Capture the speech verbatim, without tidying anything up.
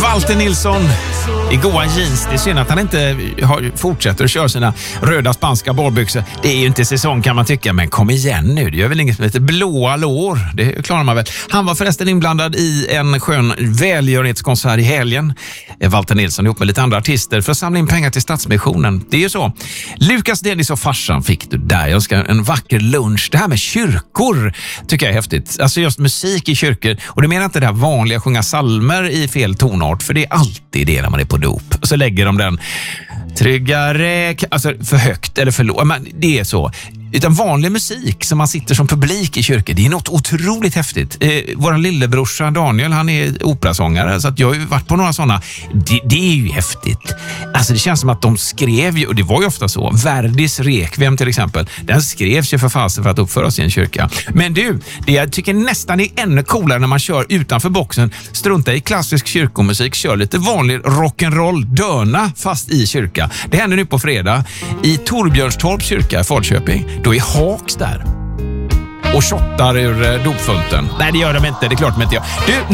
Walter Nilsson i goa jeans. Det är synd att han inte har, fortsätter att köra sina röda spanska bollbyxor. Det är ju inte säsong kan man tycka, men kom igen nu. Det gör väl inget som heter blåa lår. Det klarar man väl. Han var förresten inblandad i en skön välgörenhetskonsert i helgen. Walter Nilsson ihop med lite andra artister för att samla in pengar till Stadsmissionen. Det är ju så. Lukas Dennis och farsan fick du där. Jag önskar en vacker lunch. Det här med kyrkor tycker jag är häftigt. Alltså just musik i kyrkor. Och det menar inte det här vanliga sjunga salmer i fel tonart, för det är alltid det när man är på dop. Och så lägger de den tryggare, alltså för högt eller för lågt. Men det är så. Utan vanlig musik som man sitter som publik i kyrkan. Det är något otroligt häftigt. Eh, vår lillebrorsa Daniel, han är operasångare, så att jag har ju varit på några sådana. Det, det är ju häftigt. Alltså det känns som att de skrev ju, och det var ju ofta så. Verdis Requiem till exempel, den skrevs ju för fasen för att uppföras i en kyrka. Men du, det jag tycker nästan är ännu coolare när man kör utanför boxen. Strunta i klassisk kyrkomusik, kör lite vanlig rock'n'roll, döna fast i kyrka. Det händer nu på fredag i Torbjörnstorps kyrka i Falköping. Då är Haks där och shottar ur dopfunten. Nej, det gör de inte. Det är klart de inte gör. Du,